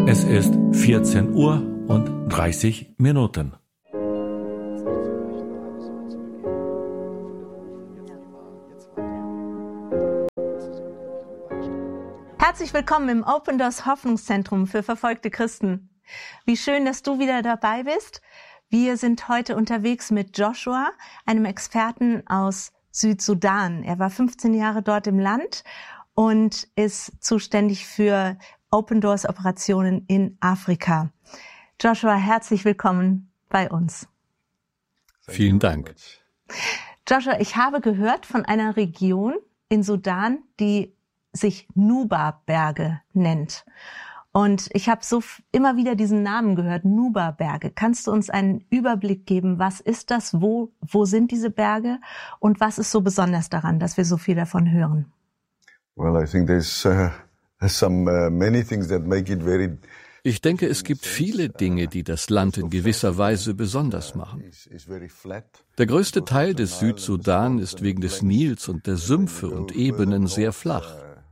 Es ist 14 Uhr und 30 Minuten. Herzlich willkommen im Open Doors Hoffnungszentrum für verfolgte Christen. Wie schön, dass du wieder dabei bist. Wir sind heute unterwegs mit Joshua, einem Experten aus Südsudan. Er war 15 Jahre dort im Land und ist zuständig für Open Doors Operationen in Afrika. Joshua, herzlich willkommen bei uns. Vielen Dank. Joshua, ich habe gehört von einer Region in Sudan, die sich Nuba-Berge nennt. Und ich habe immer wieder diesen Namen gehört, Nuba-Berge. Kannst du uns einen Überblick geben, was ist das, wo sind diese Berge und was ist so besonders daran, dass wir so viel davon hören? Well, I think there's many things that make it very. Ich denke, es gibt viele Dinge, die das Land in gewisser Weise besonders machen. Der größte Teil des Südsudan ist wegen des Nils und der Sümpfe und Ebenen sehr flach.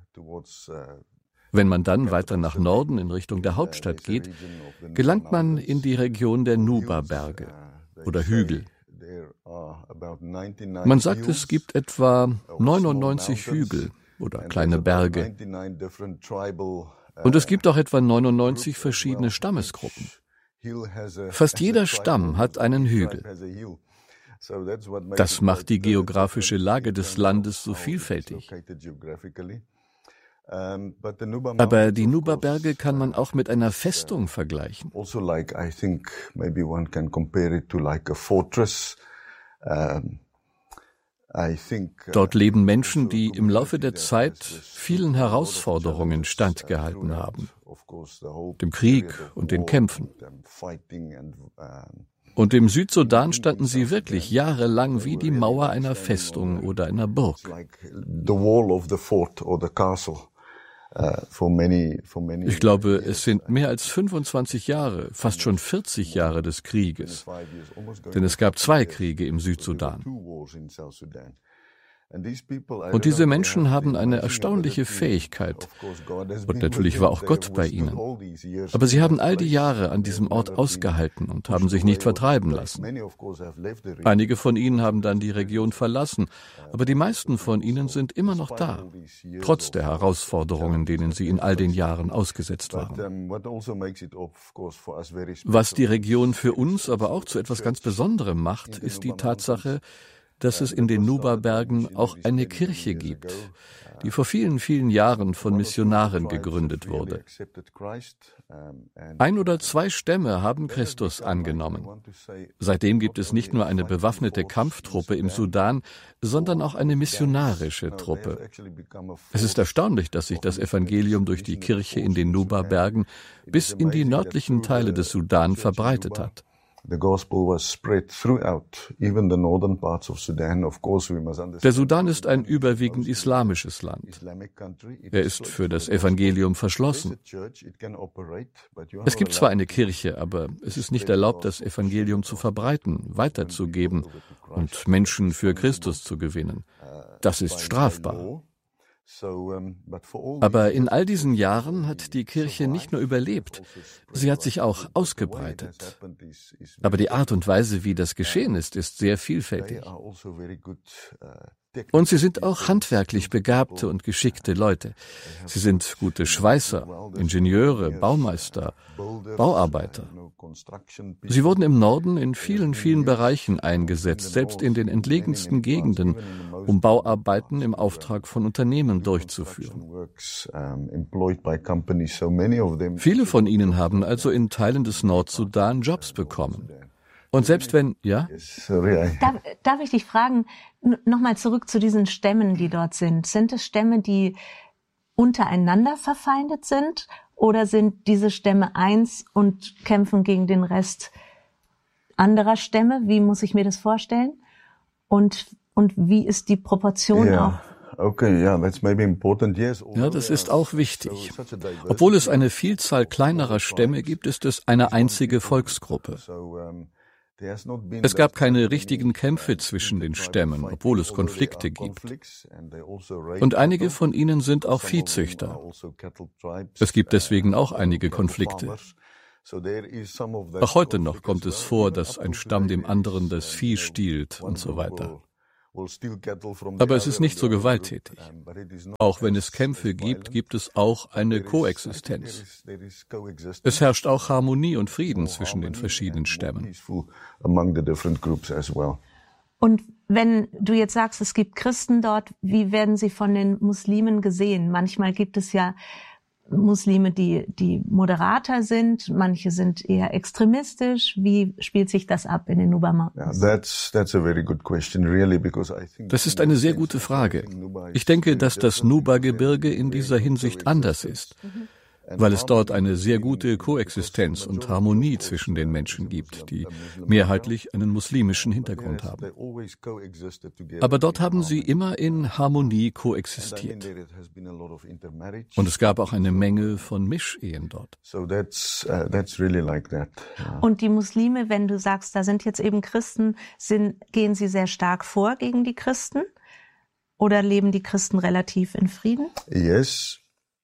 Wenn man dann weiter nach Norden in Richtung der Hauptstadt geht, gelangt man in die Region der Nuba-Berge oder Hügel. Man sagt, es gibt etwa 99 Hügel oder kleine Berge. Und es gibt auch etwa 99 verschiedene Stammesgruppen. Fast jeder Stamm hat einen Hügel. Das macht die geografische Lage des Landes so vielfältig. Aber die Nuba-Berge kann man auch mit einer Festung vergleichen. Dort leben Menschen, die im Laufe der Zeit vielen Herausforderungen standgehalten haben, dem Krieg und den Kämpfen. Und im Südsudan standen sie wirklich jahrelang wie die Mauer einer Festung oder einer Burg. Ich glaube, es sind mehr als 25 Jahre, fast schon 40 Jahre des Krieges. Denn es gab 2 Kriege im Südsudan. Und diese Menschen haben eine erstaunliche Fähigkeit. Und natürlich war auch Gott bei ihnen. Aber sie haben all die Jahre an diesem Ort ausgehalten und haben sich nicht vertreiben lassen. Einige von ihnen haben dann die Region verlassen, aber die meisten von ihnen sind immer noch da, trotz der Herausforderungen, denen sie in all den Jahren ausgesetzt waren. Was die Region für uns aber auch zu etwas ganz Besonderem macht, ist die Tatsache, dass es in den Nuba-Bergen auch eine Kirche gibt, die vor vielen, vielen Jahren von Missionaren gegründet wurde. 1 oder 2 Stämme haben Christus angenommen. Seitdem gibt es nicht nur eine bewaffnete Kampftruppe im Sudan, sondern auch eine missionarische Truppe. Es ist erstaunlich, dass sich das Evangelium durch die Der Sudan ist ein überwiegend islamisches Land. Er ist für das Evangelium verschlossen. Es gibt zwar eine Kirche, aber es ist nicht erlaubt, das Evangelium zu verbreiten, weiterzugeben und Menschen für Christus zu gewinnen. Das ist strafbar. Aber in all diesen Jahren hat die Kirche nicht nur überlebt, sie hat sich auch ausgebreitet. Aber die Art und Weise, wie das geschehen ist, ist sehr vielfältig. Und sie sind auch handwerklich begabte und geschickte Leute. Sie sind gute Schweißer, Ingenieure, Baumeister, Bauarbeiter. Sie wurden im Norden in vielen, vielen Bereichen eingesetzt, selbst in den entlegensten Gegenden, um Bauarbeiten im Auftrag von Unternehmen durchzuführen. Viele von ihnen haben also in Teilen des Nordsudan Jobs bekommen. Und selbst wenn, ja? Darf ich dich fragen, nochmal zurück zu diesen Stämmen, die dort sind. Sind es Stämme, die untereinander verfeindet sind? Oder sind diese Stämme eins und kämpfen gegen den Rest anderer Stämme? Wie muss ich mir das vorstellen? Und wie ist die Proportion auch? Ja, das ist auch wichtig. Obwohl es eine Vielzahl kleinerer Stämme gibt, ist es eine einzige Volksgruppe. Es gab keine richtigen Kämpfe zwischen den Stämmen, obwohl es Konflikte gibt. Und einige von ihnen sind auch Viehzüchter. Es gibt deswegen auch einige Konflikte. Auch heute noch kommt es vor, dass ein Stamm dem anderen das Vieh stiehlt und so weiter. Aber es ist nicht so gewalttätig. Auch wenn es Kämpfe gibt, gibt es auch eine Koexistenz. Es herrscht auch Harmonie und Frieden zwischen den verschiedenen Stämmen. Und wenn du jetzt sagst, es gibt Christen dort, wie werden sie von den Muslimen gesehen? Manchmal gibt es ja Muslime, die moderater sind, manche sind eher extremistisch. Wie spielt sich das ab in den Nuba Mountains? Das ist eine sehr gute Frage. Ich denke, dass das Nuba-Gebirge in dieser Hinsicht anders ist, weil es dort eine sehr gute Koexistenz und Harmonie zwischen den Menschen gibt, die mehrheitlich einen muslimischen Hintergrund haben. Aber dort haben sie immer in Harmonie koexistiert. Und es gab auch eine Menge von Mischehen dort. Und die Muslime, wenn du sagst, da sind jetzt eben Christen, gehen sie sehr stark vor gegen die Christen? Oder leben die Christen relativ in Frieden? Yes.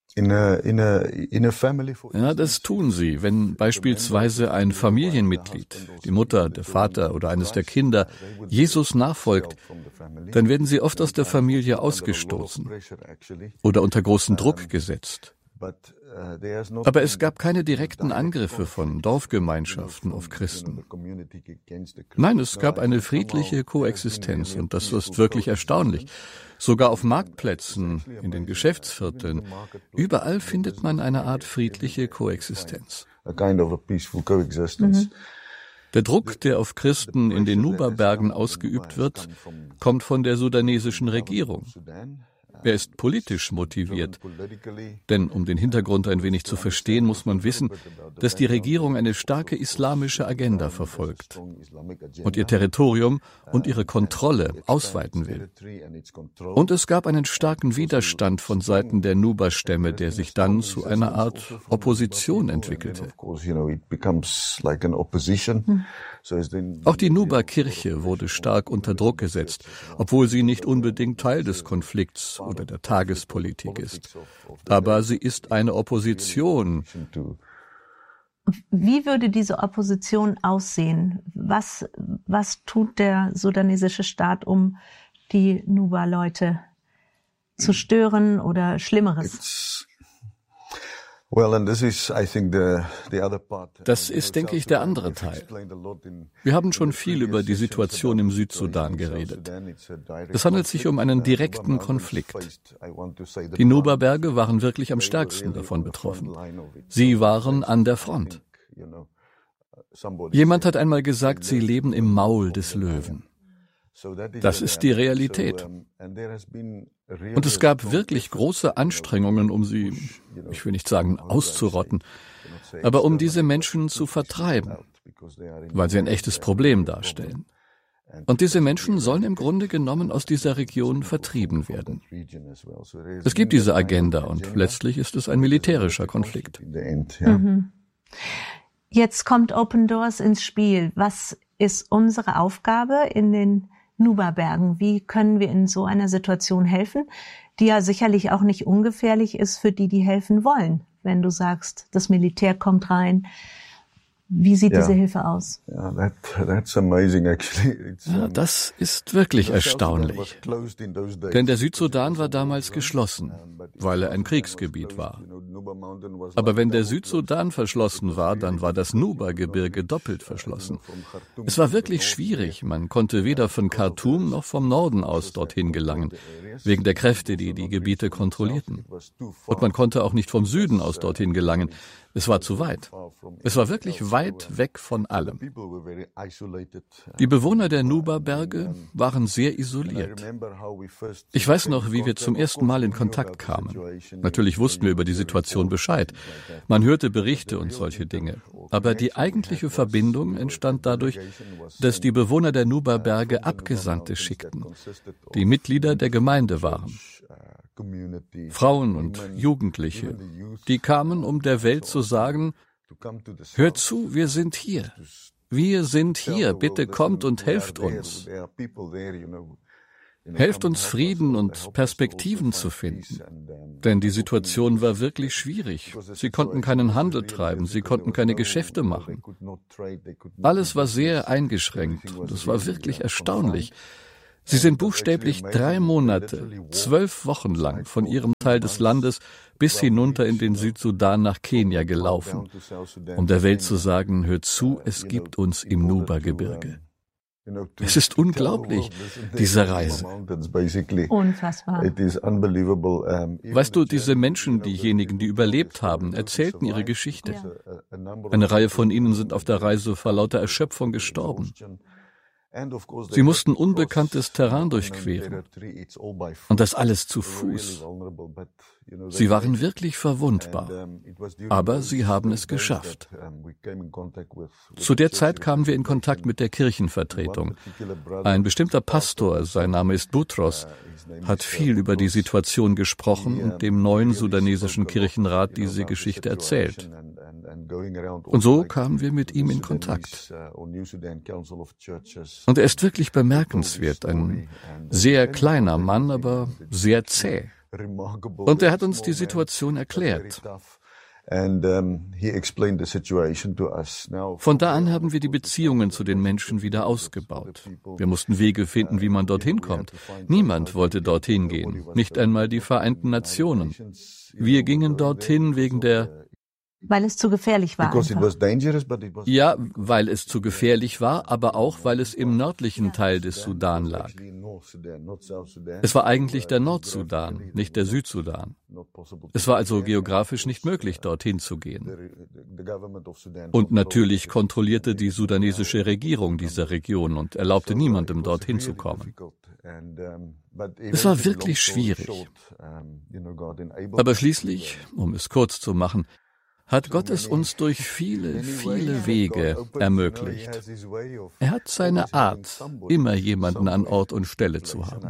Ja, das tun sie. Wenn beispielsweise ein Familienmitglied, die Mutter, der Vater oder eines der Kinder, Jesus nachfolgt, dann werden sie oft aus der Familie ausgestoßen oder unter großen Druck gesetzt. Aber es gab keine direkten Angriffe von Dorfgemeinschaften auf Christen. Nein, es gab eine friedliche Koexistenz und das ist wirklich erstaunlich. Sogar auf Marktplätzen, in den Geschäftsvierteln, überall findet man eine Art friedliche Koexistenz. Der Druck, der auf Christen in den Nuba-Bergen ausgeübt wird, kommt von der sudanesischen Regierung. Er ist politisch motiviert, denn um den Hintergrund ein wenig zu verstehen, muss man wissen, dass die Regierung eine starke islamische Agenda verfolgt und ihr Territorium und ihre Kontrolle ausweiten will. Und es gab einen starken Widerstand von Seiten der Nuba-Stämme, der sich dann zu einer Art Opposition entwickelte. Auch die Nuba-Kirche wurde stark unter Druck gesetzt, obwohl sie nicht unbedingt Teil des Konflikts oder der Tagespolitik ist. Aber sie ist eine Opposition. Wie würde diese Opposition aussehen? Was tut der sudanesische Staat, um die Nuba-Leute zu stören oder Schlimmeres? Das ist, denke ich, der andere Teil. Wir haben schon viel über die Situation im Südsudan geredet. Es handelt sich um einen direkten Konflikt. Die Nuba-Berge waren wirklich am stärksten davon betroffen. Sie waren an der Front. Jemand hat einmal gesagt, sie leben im Maul des Löwen. Das ist die Realität. Und es gab wirklich große Anstrengungen, um sie, ich will nicht sagen auszurotten, aber um diese Menschen zu vertreiben, weil sie ein echtes Problem darstellen. Und diese Menschen sollen im Grunde genommen aus dieser Region vertrieben werden. Es gibt diese Agenda und letztlich ist es ein militärischer Konflikt. Mhm. Jetzt kommt Open Doors ins Spiel. Was ist unsere Aufgabe in den Nuba-Bergen? Wie können wir in so einer Situation helfen, die ja sicherlich auch nicht ungefährlich ist für die, die helfen wollen? Wenn du sagst, das Militär kommt rein, wie sieht diese Hilfe aus? That's amazing actually. Ja, das ist wirklich erstaunlich. Denn der Südsudan war damals geschlossen, weil er ein Kriegsgebiet war. Aber wenn der Südsudan verschlossen war, dann war das Nuba-Gebirge doppelt verschlossen. Es war wirklich schwierig. Man konnte weder von Khartoum noch vom Norden aus dorthin gelangen, wegen der Kräfte, die die Gebiete kontrollierten. Und man konnte auch nicht vom Süden aus dorthin gelangen. Es war zu weit. Es war wirklich weit weg von allem. Die Bewohner der Nuba-Berge waren sehr isoliert. Ich weiß noch, wie wir zum ersten Mal in Kontakt kamen. Natürlich wussten wir über die Situation Bescheid. Man hörte Berichte und solche Dinge. Aber die eigentliche Verbindung entstand dadurch, dass die Bewohner der Nuba-Berge Abgesandte schickten, die Mitglieder der Gemeinde waren. Frauen und Jugendliche, die kamen, um der Welt zu sagen, hört zu, wir sind hier. wir sind hier, bitte kommt und helft uns. Helft uns, Frieden und Perspektiven zu finden. Denn die Situation war wirklich schwierig. Sie konnten keinen Handel treiben, sie konnten keine Geschäfte machen. Alles war sehr eingeschränkt und es war wirklich erstaunlich. Sie sind buchstäblich 3 Monate, 12 Wochen lang von ihrem Teil des Landes bis hinunter in den Südsudan nach Kenia gelaufen, um der Welt zu sagen, hört zu, es gibt uns im Nuba-Gebirge. Es ist unglaublich, diese Reise. Unfassbar. Weißt du, diese Menschen, diejenigen, die überlebt haben, erzählten ihre Geschichte. Eine Reihe von ihnen sind auf der Reise vor lauter Erschöpfung gestorben. Sie mussten unbekanntes Terrain durchqueren. Und das alles zu Fuß. Sie waren wirklich verwundbar. Aber sie haben es geschafft. Zu der Zeit kamen wir in Kontakt mit der Kirchenvertretung. Ein bestimmter Pastor, sein Name ist Boutros, hat viel über die Situation gesprochen und dem neuen sudanesischen Kirchenrat diese Geschichte erzählt. Und so kamen wir mit ihm in Kontakt. Und er ist wirklich bemerkenswert, ein sehr kleiner Mann, aber sehr zäh. Und er hat uns die Situation erklärt. Von da an haben wir die Beziehungen zu den Menschen wieder ausgebaut. Wir mussten Wege finden, wie man dorthin kommt. Niemand wollte dorthin gehen, nicht einmal die Vereinten Nationen. Wir gingen dorthin wegen der... Weil es zu gefährlich war. Ja, weil es zu gefährlich war, aber auch, weil es im nördlichen Teil des Sudan lag. Es war eigentlich der Nordsudan, nicht der Südsudan. Es war also geografisch nicht möglich, dorthin zu gehen. Und natürlich kontrollierte die sudanesische Regierung diese Region und erlaubte niemandem, dorthin zu kommen. Es war wirklich schwierig. Aber schließlich, um es kurz zu machen, hat Gott es uns durch viele, viele Wege ermöglicht. Er hat seine Art, immer jemanden an Ort und Stelle zu haben.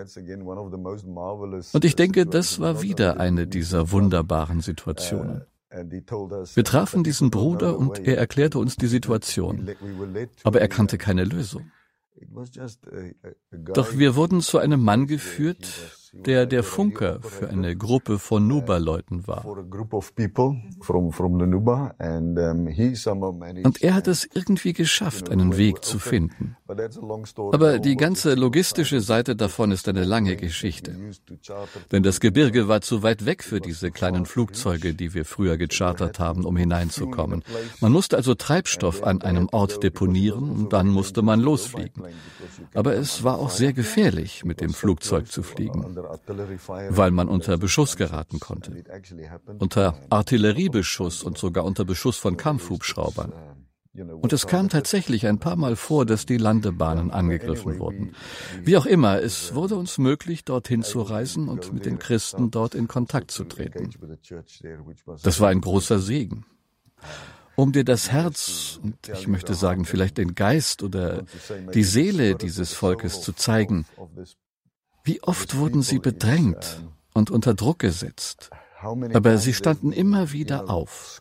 Und ich denke, das war wieder eine dieser wunderbaren Situationen. Wir trafen diesen Bruder und er erklärte uns die Situation, aber er kannte keine Lösung. Doch wir wurden zu einem Mann geführt, der der Funker für eine Gruppe von Nuba-Leuten war. Und er hat es irgendwie geschafft, einen Weg zu finden. Aber die ganze logistische Seite davon ist eine lange Geschichte. Denn das Gebirge war zu weit weg für diese kleinen Flugzeuge, die wir früher gechartert haben, um hineinzukommen. Man musste also Treibstoff an einem Ort deponieren und dann musste man losfliegen. Aber es war auch sehr gefährlich, mit dem Flugzeug zu fliegen, weil man unter Beschuss geraten konnte. Unter Artilleriebeschuss und sogar unter Beschuss von Kampfhubschraubern. Und es kam tatsächlich ein paar Mal vor, dass die Landebahnen angegriffen wurden. Wie auch immer, es wurde uns möglich, dorthin zu reisen und mit den Christen dort in Kontakt zu treten. Das war ein großer Segen. Um dir das Herz, und ich möchte sagen, vielleicht den Geist oder die Seele dieses Volkes zu zeigen, wie oft wurden sie bedrängt und unter Druck gesetzt. Aber sie standen immer wieder auf.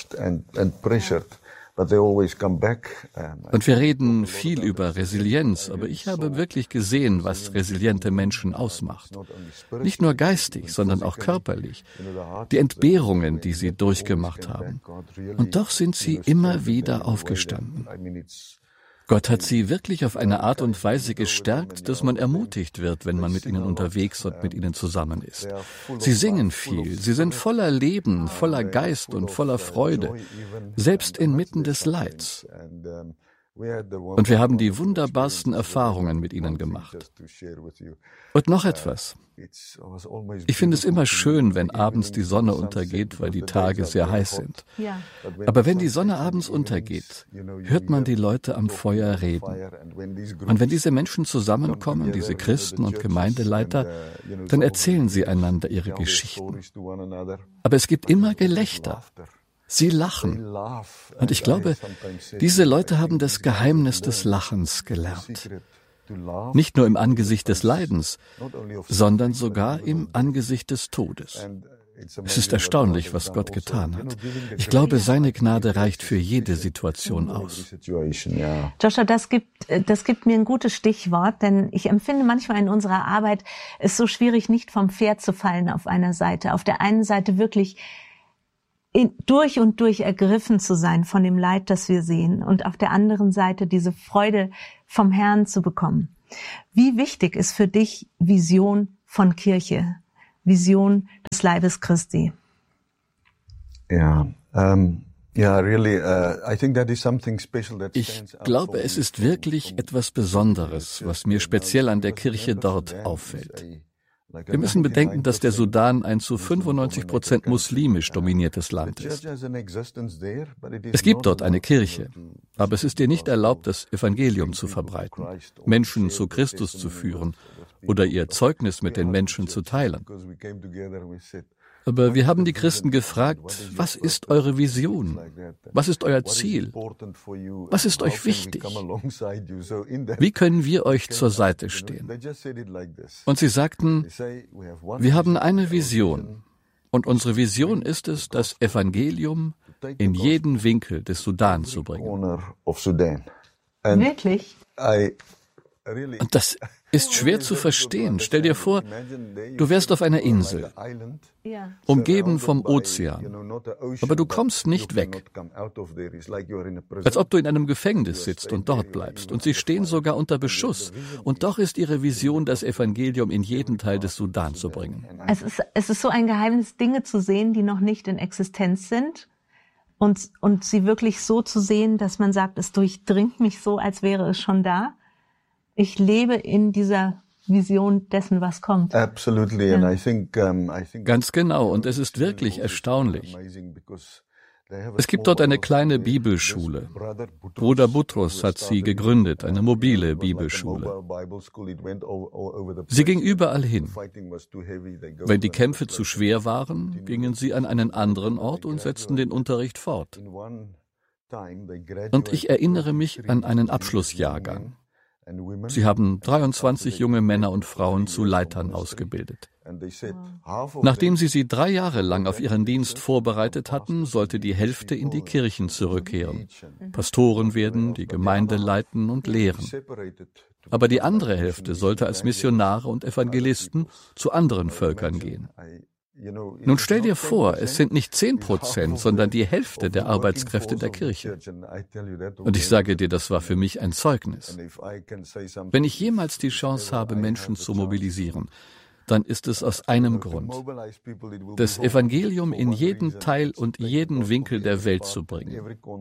Und wir reden viel über Resilienz, aber ich habe wirklich gesehen, was resiliente Menschen ausmacht. Nicht nur geistig, sondern auch körperlich. Die Entbehrungen, die sie durchgemacht haben. Und doch sind sie immer wieder aufgestanden. Gott hat sie wirklich auf eine Art und Weise gestärkt, dass man ermutigt wird, wenn man mit ihnen unterwegs und mit ihnen zusammen ist. Sie singen viel, sie sind voller Leben, voller Geist und voller Freude, selbst inmitten des Leids. Und wir haben die wunderbarsten Erfahrungen mit ihnen gemacht. Und noch etwas. Ich finde es immer schön, wenn abends die Sonne untergeht, weil die Tage sehr heiß sind. Aber wenn die Sonne abends untergeht, hört man die Leute am Feuer reden. Und wenn diese Menschen zusammenkommen, diese Christen und Gemeindeleiter, dann erzählen sie einander ihre Geschichten. Aber es gibt immer Gelächter. Sie lachen. Und ich glaube, diese Leute haben das Geheimnis des Lachens gelernt. Nicht nur im Angesicht des Leidens, sondern sogar im Angesicht des Todes. Es ist erstaunlich, was Gott getan hat. Ich glaube, seine Gnade reicht für jede Situation aus. Joshua, das gibt mir ein gutes Stichwort, denn ich empfinde manchmal in unserer Arbeit es so schwierig, nicht vom Pferd zu fallen auf einer Seite. Auf der einen Seite wirklich durch und durch ergriffen zu sein von dem Leid, das wir sehen, und auf der anderen Seite diese Freude vom Herrn zu bekommen. Wie wichtig ist für dich Vision von Kirche, Vision des Leibes Christi? Ich glaube, es ist wirklich etwas Besonderes, was mir speziell an der Kirche dort auffällt. Wir müssen bedenken, dass der Sudan ein zu 95% muslimisch dominiertes Land ist. Es gibt dort eine Kirche, aber es ist ihr nicht erlaubt, das Evangelium zu verbreiten, Menschen zu Christus zu führen oder ihr Zeugnis mit den Menschen zu teilen. Aber wir haben die Christen gefragt, was ist eure Vision? Was ist euer Ziel? Was ist euch wichtig? Wie können wir euch zur Seite stehen? Und sie sagten, wir haben eine Vision. Und unsere Vision ist es, das Evangelium in jeden Winkel des Sudan zu bringen. Wirklich? Und das ist schwer zu verstehen. Stell dir vor, du wärst auf einer Insel, umgeben vom Ozean, aber du kommst nicht weg. Als ob du in einem Gefängnis sitzt und dort bleibst. Und sie stehen sogar unter Beschuss. Und doch ist ihre Vision, das Evangelium in jeden Teil des Sudan zu bringen. Es ist so ein Geheimnis, Dinge zu sehen, die noch nicht in Existenz sind. Und sie wirklich so zu sehen, dass man sagt, es durchdringt mich so, als wäre es schon da. Ich lebe in dieser Vision dessen, was kommt. Absolutely, and I think Ganz genau, und es ist wirklich erstaunlich. Es gibt dort eine kleine Bibelschule. Bruder Butros hat sie gegründet, eine mobile Bibelschule. Sie ging überall hin. Wenn die Kämpfe zu schwer waren, gingen sie an einen anderen Ort und setzten den Unterricht fort. Und ich erinnere mich an einen Abschlussjahrgang. Sie haben 23 junge Männer und Frauen zu Leitern ausgebildet. Nachdem sie 3 Jahre lang auf ihren Dienst vorbereitet hatten, sollte die Hälfte in die Kirchen zurückkehren, Pastoren werden, die Gemeinde leiten und lehren. Aber die andere Hälfte sollte als Missionare und Evangelisten zu anderen Völkern gehen. Nun stell dir vor, es sind nicht 10%, sondern die Hälfte der Arbeitskräfte der Kirche. Und ich sage dir, das war für mich ein Zeugnis. Wenn ich jemals die Chance habe, Menschen zu mobilisieren, dann ist es aus einem Grund: das Evangelium in jeden Teil und jeden Winkel der Welt zu bringen.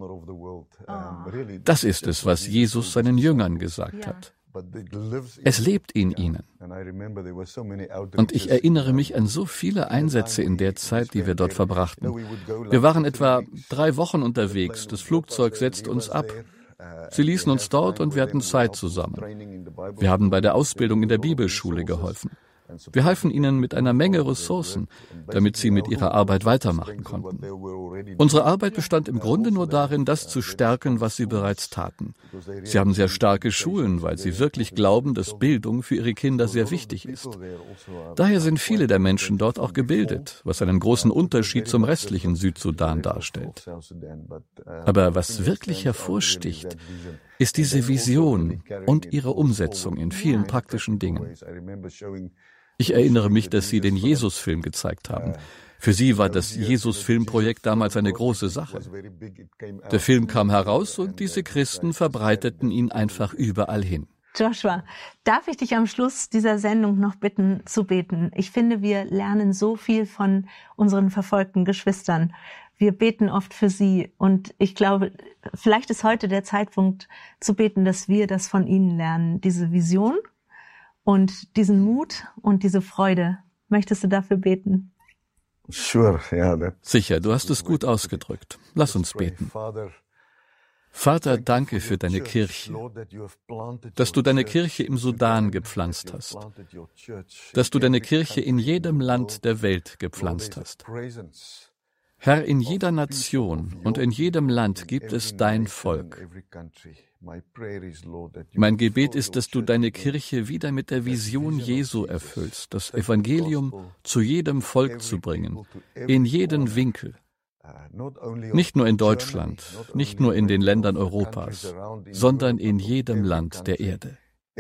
Das ist es, was Jesus seinen Jüngern gesagt hat. Es lebt in ihnen. Und ich erinnere mich an so viele Einsätze in der Zeit, die wir dort verbrachten. Wir waren etwa 3 Wochen unterwegs. Das Flugzeug setzte uns ab. Sie ließen uns dort und wir hatten Zeit zusammen. Wir haben bei der Ausbildung in der Bibelschule geholfen. Wir halfen ihnen mit einer Menge Ressourcen, damit sie mit ihrer Arbeit weitermachen konnten. Unsere Arbeit bestand im Grunde nur darin, das zu stärken, was sie bereits taten. Sie haben sehr starke Schulen, weil sie wirklich glauben, dass Bildung für ihre Kinder sehr wichtig ist. Daher sind viele der Menschen dort auch gebildet, was einen großen Unterschied zum restlichen Südsudan darstellt. Aber was wirklich hervorsticht, ist diese Vision und ihre Umsetzung in vielen praktischen Dingen. Ich erinnere mich, dass sie den Jesus-Film gezeigt haben. Für sie war das Jesus-Filmprojekt damals eine große Sache. Der Film kam heraus und diese Christen verbreiteten ihn einfach überall hin. Joshua, darf ich dich am Schluss dieser Sendung noch bitten, zu beten? Ich finde, wir lernen so viel von unseren verfolgten Geschwistern. Wir beten oft für sie und ich glaube, vielleicht ist heute der Zeitpunkt zu beten, dass wir das von ihnen lernen, diese Vision und diesen Mut und diese Freude. Möchtest du dafür beten? Sure, yeah, Sicher, du hast es gut ausgedrückt. Lass uns beten. Vater, danke für deine Kirche, dass du deine Kirche im Sudan gepflanzt hast, dass du deine Kirche in jedem Land der Welt gepflanzt hast. Herr, in jeder Nation und in jedem Land gibt es dein Volk. Mein Gebet ist, dass du deine Kirche wieder mit der Vision Jesu erfüllst, das Evangelium zu jedem Volk zu bringen, in jeden Winkel. Nicht nur in Deutschland, nicht nur in den Ländern Europas, sondern in jedem Land der Erde.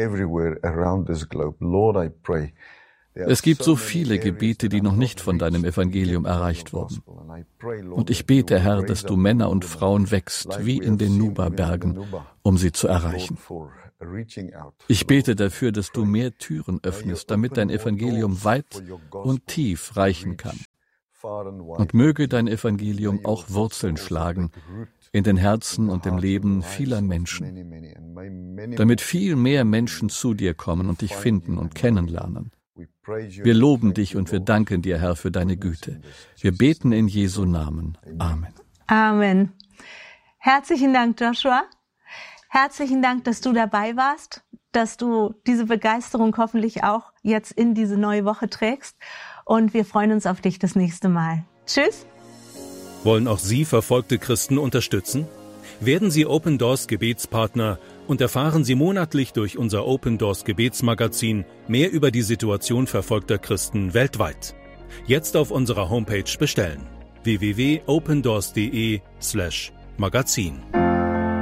Es gibt so viele Gebiete, die noch nicht von deinem Evangelium erreicht wurden. Und ich bete, Herr, dass du Männer und Frauen wächst, wie in den Nuba-Bergen, um sie zu erreichen. Ich bete dafür, dass du mehr Türen öffnest, damit dein Evangelium weit und tief reichen kann. Und möge dein Evangelium auch Wurzeln schlagen in den Herzen und im Leben vieler Menschen, damit viel mehr Menschen zu dir kommen und dich finden und kennenlernen. Wir loben dich und wir danken dir, Herr, für deine Güte. Wir beten in Jesu Namen. Amen. Amen. Herzlichen Dank, Joshua. Herzlichen Dank, dass du dabei warst, dass du diese Begeisterung hoffentlich auch jetzt in diese neue Woche trägst. Und wir freuen uns auf dich das nächste Mal. Tschüss. Wollen auch Sie verfolgte Christen unterstützen? Werden Sie Open Doors Gebetspartner und erfahren Sie monatlich durch unser Open Doors Gebetsmagazin mehr über die Situation verfolgter Christen weltweit. Jetzt auf unserer Homepage bestellen: www.opendoors.de/magazin.